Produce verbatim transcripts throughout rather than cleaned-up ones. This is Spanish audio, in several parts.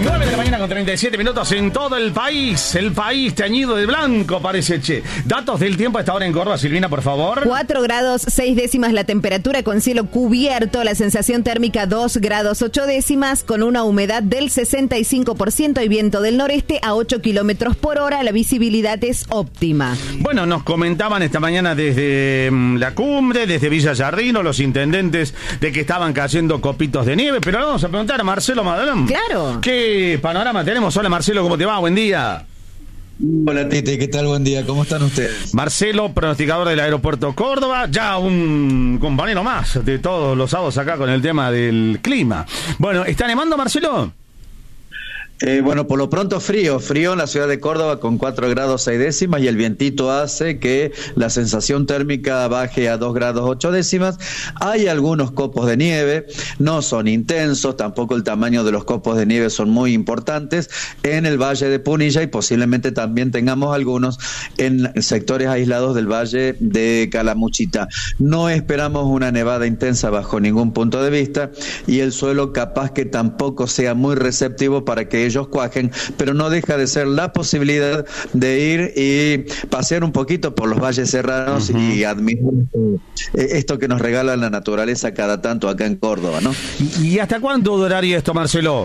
nueve de la mañana con treinta y siete minutos en todo el país. El país teñido de blanco parece, che. Datos del tiempo a esta hora en Córdoba, Silvina, por favor. cuatro grados seis décimas la temperatura con cielo cubierto. La sensación térmica dos grados ocho décimas con una humedad del sesenta y cinco por ciento y viento del noreste a ocho kilómetros por hora. La visibilidad es óptima. Bueno, nos comentaban esta mañana desde um, la cumbre, desde Villa Yardino, los intendentes de que estaban cayendo copitos de nieve. Pero vamos a preguntar a Marcelo Madalón. Claro. ¿Qué panorama tenemos? Hola Marcelo, ¿cómo te va? Buen día. Hola Tite, ¿qué tal? Buen día, ¿cómo están ustedes? Marcelo, pronosticador del Aeropuerto Córdoba, ya un compañero más de todos los sábados acá con el tema del clima. Bueno, ¿está nevando, Marcelo? Eh, bueno, por lo pronto frío, frío en la ciudad de Córdoba con cuatro grados seis décimas y el vientito hace que la sensación térmica baje a dos grados ocho décimas. Hay algunos copos de nieve, no son intensos, tampoco el tamaño de los copos de nieve son muy importantes en el Valle de Punilla y posiblemente también tengamos algunos en sectores aislados del Valle de Calamuchita. No esperamos una nevada intensa bajo ningún punto de vista y el suelo capaz que tampoco sea muy receptivo para que ellos cuajen, pero no deja de ser la posibilidad de ir y pasear un poquito por los valles serranos uh-huh. y admirar eh, esto que nos regala la naturaleza cada tanto acá en Córdoba, ¿no? ¿Y hasta cuándo duraría esto, Marcelo?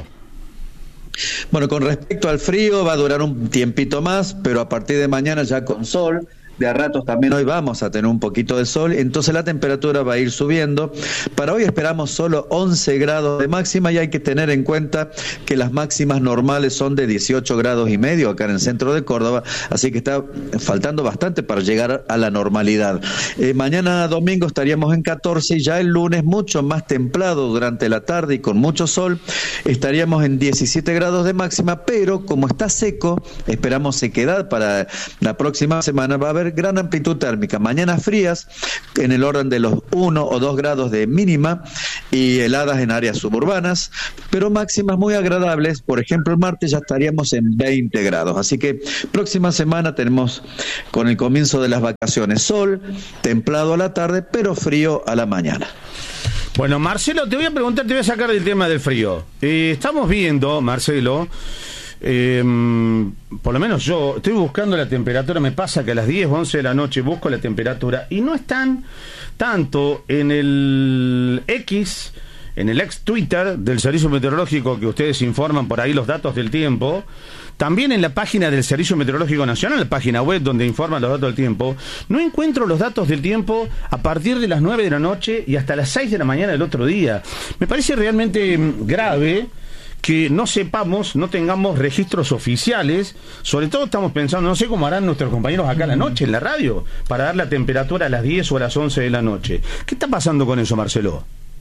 Bueno, con respecto al frío va a durar un tiempito más, pero a partir de mañana ya con sol. De a ratos también hoy vamos a tener un poquito de sol, entonces la temperatura va a ir subiendo. Para hoy esperamos solo once grados de máxima y hay que tener en cuenta que las máximas normales son de dieciocho grados y medio acá en el centro de Córdoba, así que está faltando bastante para llegar a la normalidad. Eh, mañana domingo estaríamos en catorce y ya el lunes mucho más templado durante la tarde y con mucho sol, estaríamos en diecisiete grados de máxima, pero como está seco, esperamos sequedad para la próxima semana, va a haber gran amplitud térmica, mañanas frías en el orden de los uno o dos grados de mínima y heladas en áreas suburbanas, pero máximas muy agradables. Por ejemplo, el martes ya estaríamos en veinte grados, así que próxima semana tenemos con el comienzo de las vacaciones sol, templado a la tarde, pero frío a la mañana. Bueno, Marcelo, te voy a preguntar, te voy a sacar del tema del frío. Eh, estamos viendo, Marcelo, Eh, por lo menos yo estoy buscando la temperatura, me pasa que a las diez o once de la noche busco la temperatura y no están tanto en el X, en el ex Twitter del Servicio Meteorológico, que ustedes informan por ahí los datos del tiempo, también en la página del Servicio Meteorológico Nacional, la página web donde informan los datos del tiempo. No encuentro los datos del tiempo a partir de las nueve de la noche y hasta las seis de la mañana del otro día. Me parece realmente grave que no sepamos, no tengamos registros oficiales. Sobre todo estamos pensando, no sé cómo harán nuestros compañeros acá a la noche en la radio para dar la temperatura a las diez o a las once de la noche. ¿Qué está pasando con eso, Marcelo?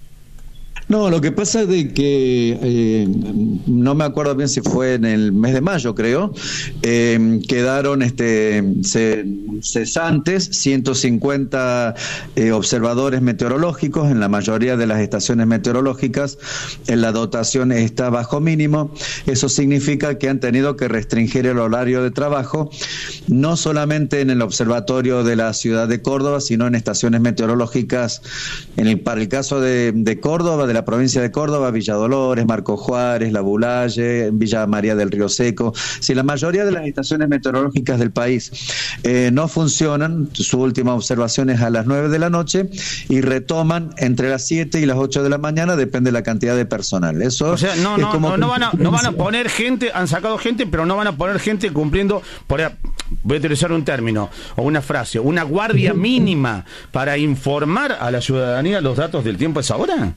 No, lo que pasa es de que eh, no me acuerdo bien si fue en el mes de mayo, creo, eh, quedaron este ce, cesantes ciento cincuenta eh, observadores meteorológicos en la mayoría de las estaciones meteorológicas. En la dotación está bajo mínimo. Eso significa que han tenido que restringir el horario de trabajo, no solamente en el observatorio de la ciudad de Córdoba, sino en estaciones meteorológicas, en el, para el caso de, de Córdoba, de la provincia de Córdoba, Villa Dolores, Marco Juárez, La Bulaye, Villa María del Río Seco. Si la mayoría de las estaciones meteorológicas del país eh, no funcionan, su última observación es a las nueve de la noche y retoman entre las siete y las ocho de la mañana, depende de la cantidad de personal. Eso o sea, no, no, no, no, van a, no van a poner gente, han sacado gente, pero no van a poner gente cumpliendo, por, voy a utilizar un término o una frase, una guardia mínima para informar a la ciudadanía los datos del tiempo a esa hora.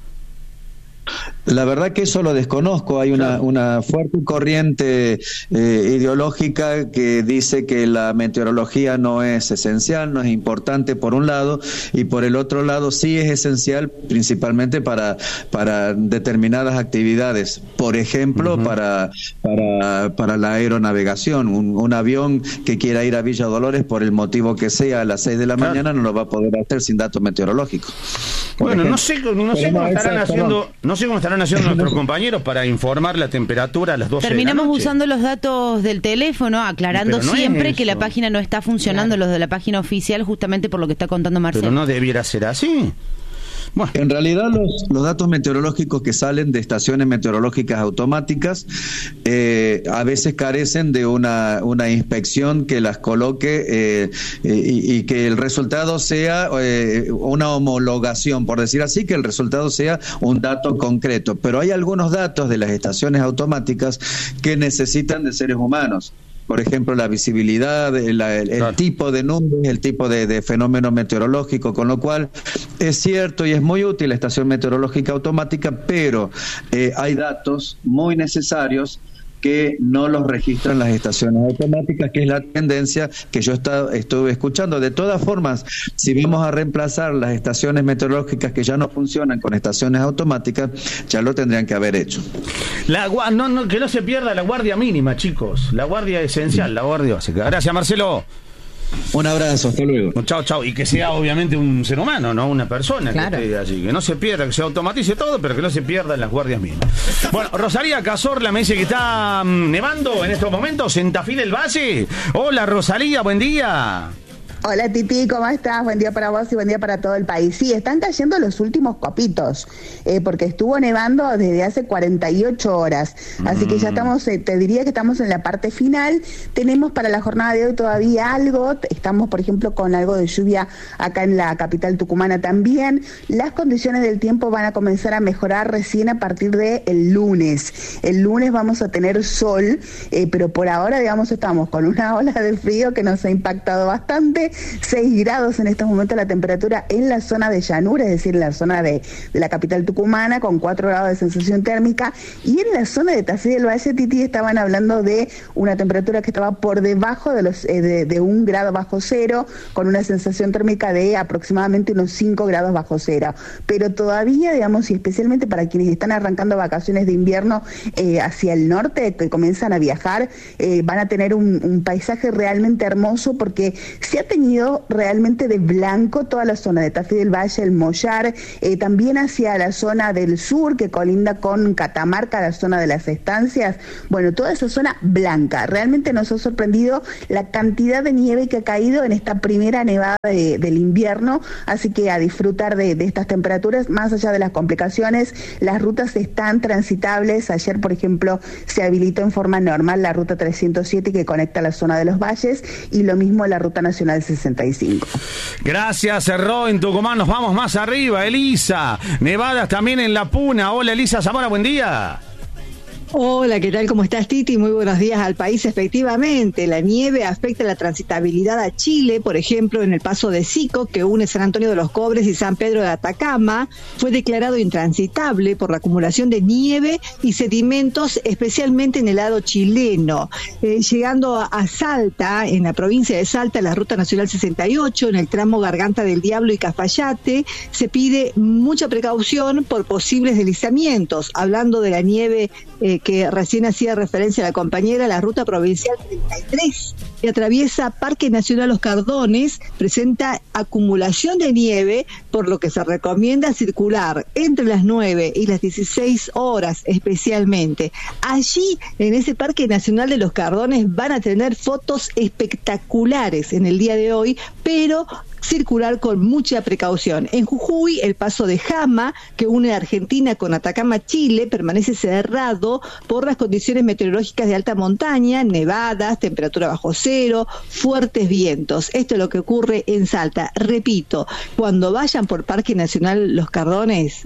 La verdad que eso lo desconozco. Hay una, una fuerte corriente eh, ideológica que dice que la meteorología no es esencial, no es importante por un lado, y por el otro lado sí es esencial principalmente para, para determinadas actividades. Por ejemplo, uh-huh. para, para, para la aeronavegación. Un, un avión que quiera ir a Villa Dolores por el motivo que sea a las seis de la claro. mañana no lo va a poder hacer sin datos meteorológicos. Bueno, no sé, no sé cómo estarán haciendo, no sé cómo estarán haciendo nuestros compañeros para informar la temperatura a las doce Terminamos de la noche. Usando los datos del teléfono, aclarando no siempre que la página no está funcionando, claro. los de la página oficial, justamente por lo que está contando Marcelo. Pero no debiera ser así. Bueno. En realidad los, los datos meteorológicos que salen de estaciones meteorológicas automáticas eh, a veces carecen de una, una inspección que las coloque eh, y, y que el resultado sea eh, una homologación, por decir así, que el resultado sea un dato concreto. Pero hay algunos datos de las estaciones automáticas que necesitan de seres humanos. Por ejemplo, la visibilidad, el, el, el claro. tipo de nubes, el tipo de, de fenómeno meteorológico, con lo cual es cierto y es muy útil la estación meteorológica automática, pero eh, hay datos muy necesarios que no los registran las estaciones automáticas, que es la tendencia que yo está, estuve escuchando. De todas formas, si vamos a reemplazar las estaciones meteorológicas que ya no funcionan con estaciones automáticas, ya lo tendrían que haber hecho. La, no, no, que no se pierda la guardia mínima, chicos, la guardia esencial, la guardia básica. Gracias, Marcelo. Un abrazo, hasta luego. Chao, chao. Y que sea obviamente un ser humano, no una persona, claro, que esté allí. Que no se pierda, que se automatice todo, pero que no se pierdan las guardias mínimas. Bueno, Rosalía Cazorla me dice que está um, nevando en estos momentos en Tafí del Valle. Hola, Rosalía, buen día. Hola Titi, ¿cómo estás? Buen día para vos y buen día para todo el país. Sí, están cayendo los últimos copitos, eh, porque estuvo nevando desde hace cuarenta y ocho horas. Así mm. que ya estamos, eh, te diría que estamos en la parte final. Tenemos para la jornada de hoy todavía algo. Estamos, por ejemplo, con algo de lluvia acá en la capital tucumana también. Las condiciones del tiempo van a comenzar a mejorar recién a partir del lunes. El lunes vamos a tener sol, eh, pero por ahora, digamos, estamos con una ola de frío que nos ha impactado bastante. seis grados en estos momentos la temperatura en la zona de llanura, es decir, en la zona de, de la capital tucumana, con cuatro grados de sensación térmica, y en la zona de Tafí del Valle, Titi, estaban hablando de una temperatura que estaba por debajo de los eh, de, de un grado bajo cero, con una sensación térmica de aproximadamente unos cinco grados bajo cero, pero todavía, digamos, y especialmente para quienes están arrancando vacaciones de invierno eh, hacia el norte, que comienzan a viajar, eh, van a tener un, un paisaje realmente hermoso, porque se ha tenido realmente de blanco toda la zona de Tafí del Valle, el Mollar, eh, también hacia la zona del sur que colinda con Catamarca, la zona de las estancias. Bueno, toda esa zona blanca. Realmente nos ha sorprendido la cantidad de nieve que ha caído en esta primera nevada de, del invierno, así que a disfrutar de, de estas temperaturas, más allá de las complicaciones. Las rutas están transitables. Ayer, por ejemplo, se habilitó en forma normal la ruta trescientos siete que conecta la zona de los valles, y lo mismo la ruta nacional sesenta y cinco. Gracias, cerró en Tucumán. Nos vamos más arriba, Elisa. Nevadas también en La Puna. Hola, Elisa Zamora, buen día. Hola, ¿qué tal? ¿Cómo estás, Titi? Muy buenos días al país. Efectivamente, la nieve afecta la transitabilidad a Chile, por ejemplo, en el paso de Sico, que une San Antonio de los Cobres y San Pedro de Atacama, fue declarado intransitable por la acumulación de nieve y sedimentos, especialmente en el lado chileno. Eh, llegando a, a Salta, en la provincia de Salta, la Ruta Nacional sesenta y ocho, en el tramo Garganta del Diablo y Cafayate, se pide mucha precaución por posibles deslizamientos. Hablando de la nieve eh, que recién hacía referencia a la compañera, la ruta provincial treinta y tres, que atraviesa Parque Nacional Los Cardones, presenta acumulación de nieve, por lo que se recomienda circular entre las nueve y las dieciséis horas especialmente. Allí, en ese Parque Nacional de Los Cardones, van a tener fotos espectaculares en el día de hoy, pero circular con mucha precaución. En Jujuy, el paso de Jama, que une Argentina con Atacama, Chile, permanece cerrado por las condiciones meteorológicas de alta montaña, nevadas, temperatura bajo cero, fuertes vientos. Esto es lo que ocurre en Salta. Repito, cuando vayan por Parque Nacional Los Cardones,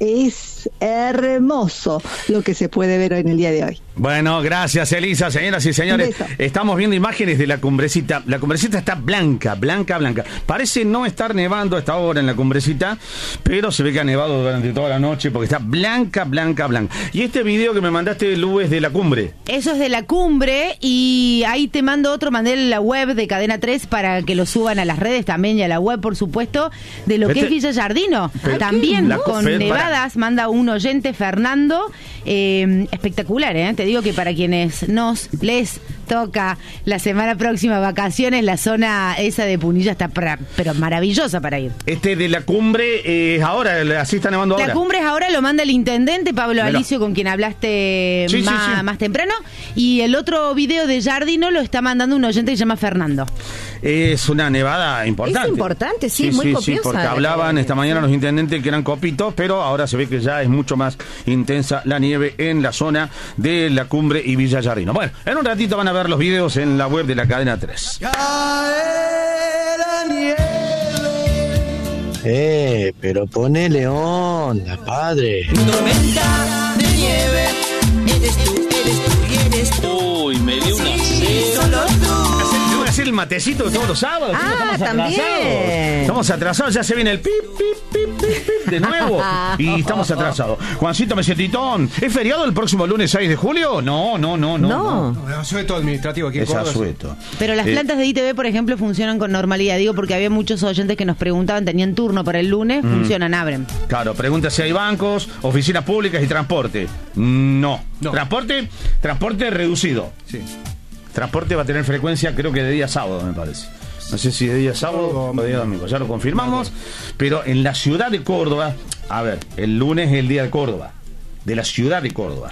es hermoso lo que se puede ver en el día de hoy. Bueno, gracias, Elisa. Señoras y señores, estamos viendo imágenes de la Cumbrecita. La Cumbrecita está blanca, blanca, blanca. Parece no estar nevando a esta hora en la Cumbrecita, pero se ve que ha nevado durante toda la noche porque está blanca, blanca, blanca. Y este video que me mandaste, Lu, es de la cumbre. Eso es de la cumbre, y ahí te mando otro, mandé la web de Cadena tres para que lo suban a las redes también, y a la web, por supuesto, de lo este, que es Villa Giardino. También con Fed, nevadas, para... manda un oyente, Fernando, eh, espectacular, ¿eh? Te digo que para quienes nos les toca la semana próxima vacaciones, la zona esa de Punilla está pra, pero maravillosa para ir. Este de la cumbre es eh, ahora, así está nevando ahora. La cumbre es ahora, lo manda el intendente Pablo Mira. Alicio, con quien hablaste sí, más, sí, sí. más temprano, y el otro video de Giardino lo está mandando un oyente que se llama Fernando. Es una nevada importante. Es importante, sí, muy sí, copiosa. Sí, porque hablaban esta mañana los intendentes que eran copitos, pero ahora se ve que ya es mucho más intensa la nieve en la zona de la cumbre y Villa Yarrino. Bueno, en un ratito van a ver los videos en la web de la cadena tres. Eh, pero ponele onda, padre. Tormenta de nieve, eres tú, eres tú y eres tú. Uy, me dio una sed. Solo tú. Voy a hacer el matecito de todos los sábados. Ah, estamos también. atrasados. Estamos atrasados, ya se viene el pip, pip, pip, pip, pip de nuevo. Y estamos atrasados. Juancito Mesetitón, ¿es feriado el próximo lunes seis de julio? No, no, no, no. No. no. Es asueto administrativo aquí en Es Córdoba. asueto. Pero las Eh, plantas de I T V, por ejemplo, funcionan con normalidad. Digo, porque había muchos oyentes que nos preguntaban, tenían turno para el lunes, funcionan, abren. Claro, pregunta si hay bancos, oficinas públicas y transporte. No. No. Transporte, transporte reducido. Sí. Transporte va a tener frecuencia, creo que de día sábado, me parece. No sé si de día sábado o de día domingo, ya lo confirmamos. Pero en la ciudad de Córdoba, a ver, el lunes es el día de Córdoba, de la ciudad de Córdoba.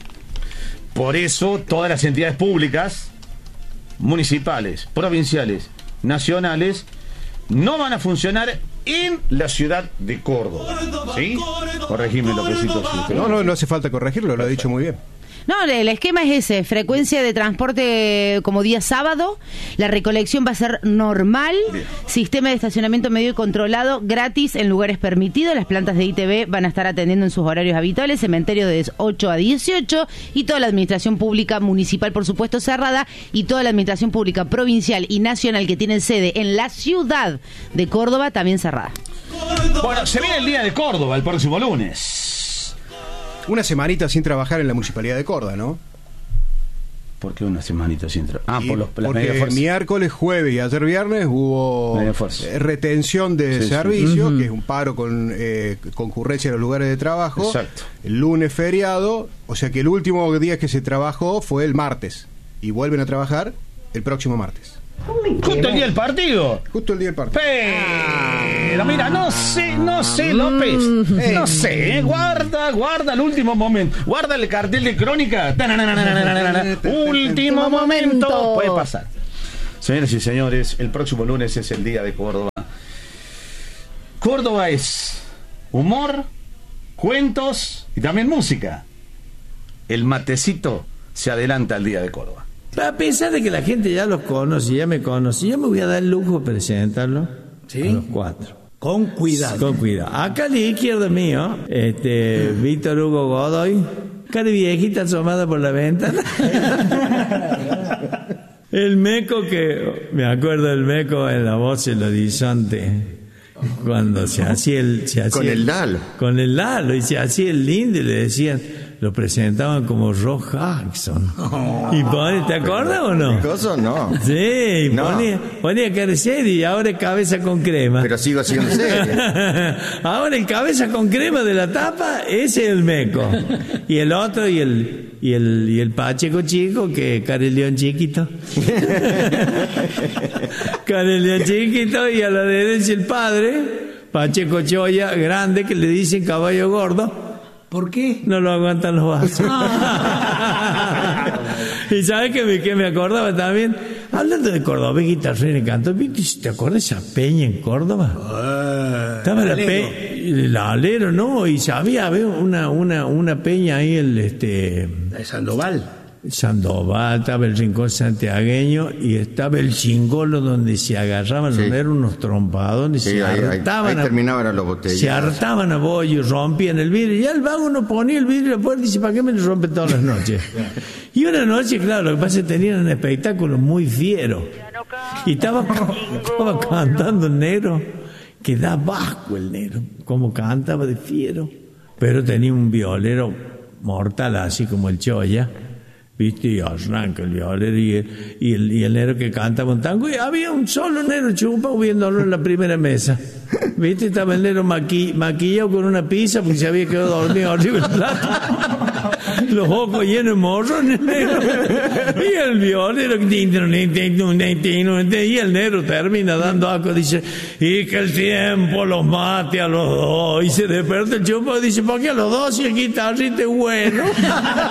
Por eso todas las entidades públicas, municipales, provinciales, nacionales, no van a funcionar en la ciudad de Córdoba. ¿Sí? Corregime lo que sí, sí. No, no, no hace falta corregirlo, lo ha dicho muy bien. No, el esquema es ese, frecuencia de transporte como día sábado, la recolección va a ser normal, Bien. Sistema de estacionamiento medio y controlado, gratis en lugares permitidos, las plantas de I T V van a estar atendiendo en sus horarios habituales, cementerio de ocho a dieciocho y toda la administración pública municipal, por supuesto, cerrada, y toda la administración pública provincial y nacional que tienen sede en la ciudad de Córdoba también cerrada. Bueno, se viene el día de Córdoba el próximo lunes. Una semanita sin trabajar en la Municipalidad de Córdoba, ¿no? ¿Por qué una semanita sin trabajo? Ah, Y por los, las porque medidas fuerzas. miércoles, jueves y ayer viernes hubo Media fuerza. eh, retención de Sí, sí. servicio, Ujú. que es un paro con eh, concurrencia en los lugares de trabajo. Exacto. El lunes feriado, o sea que el último día que se trabajó fue el martes. Y vuelven a trabajar el próximo martes. Justo el día del partido. Justo el día del partido. Pero mira, no sé, no sé, López. No sé, eh, guarda, guarda el último momento. Guarda el cartel de crónica. Tananananananana. Último momento. Puede pasar. Señoras y señores, el próximo lunes es el día de Córdoba. Córdoba es humor, cuentos y también música. El matecito se adelanta al día de Córdoba. A pesar de que la gente ya los conoce, ya me conoce, yo me voy a dar el lujo de presentarlo a los cuatro. Con cuidado. Con cuidado. Acá a la izquierda mío, este, Víctor Hugo Godoy, cara de viejita asomada por la ventana. El meco que, me acuerdo del meco en la voz del horizonte, cuando se hacía el... Se hacía Con el Lalo. Con el Lalo, y se hacía el lindo y le decían... Lo presentaban como Rock Jackson. Oh, y pone, ¿te acuerdas o no? ¿Coso? No. Sí, No. ponía, ponía cara seria y ahora es cabeza con crema. Pero sigo siendo serio. Ahora el cabeza con crema de la tapa, ese es el meco. Y el otro, y el, y el, y el Pacheco chico, que Careleón chiquito. Careleón chiquito, y a la derecha el padre, Pacheco Choya, grande, que le dicen caballo gordo. ¿Por qué? No lo aguantan los vasos. Y sabes que me, que me acordaba también, hablando de Córdoba, guitarrero y canto, ¿te acuerdas esa peña en Córdoba? Estaba la peña, el alero, ¿no? Y sabía, había una, una, una peña ahí, el este De Sandoval. Sandoval, estaba el rincón santiagueño y estaba el chingolo donde se agarraban, Sí. donde eran unos trompadones, Sí, se ahí, ahí, hartaban ahí a- terminaban a los botellas. se hartaban a bollo, rompían el vidrio. Y el vago no ponía el vidrio en la puerta y dice, ¿para qué me lo rompe todas las noches? Y una noche, claro, lo que pasa es que tenían un espectáculo muy fiero. Y estaba, estaba cantando el negro, que da vasco el negro, como cantaba de fiero. Pero tenía un violero mortal, así como el Choya. ¿Viste? Y arranca el violero y el, y el, y el negro que cantaba un tango. Y había un solo negro chupa viéndolo en la primera mesa. ¿Viste? Estaba el negro maqui, maquillado con una pizza porque se había quedado dormido arriba del plato. Los ojos llenos de morrones negros. Y el violero y el negro termina dando asco. Dice, y que el tiempo los mate a los dos. Y se desperta el chupa y dice, ¿por qué a los dos si el guitarrista es bueno?